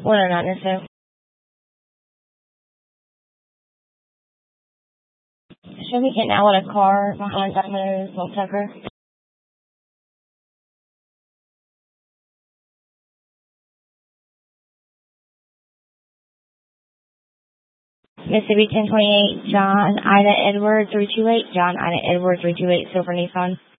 109 or so. Show me getting out of a car behind Domino's, Little Tucker. Mississippi 1028, John Ida Edward 328, John Ida Edward 328, Silver Nissan.